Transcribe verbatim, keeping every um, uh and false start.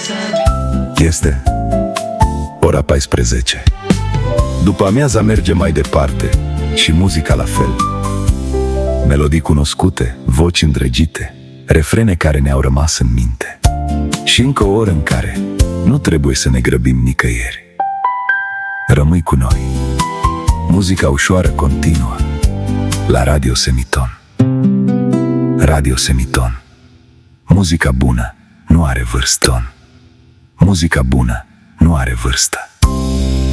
Este ora paisprezece. După amiaza merge mai departe și muzica la fel. Melodii cunoscute, voci îndrăgite, refrene care ne-au rămas în minte. Și încă o oră în care nu trebuie să ne grăbim nicăieri. Rămâi cu noi. Muzica ușoară continuă la Radio Semiton. Radio Semiton. Muzica bună nu are vârstă. Muzica bună nu are vârstă.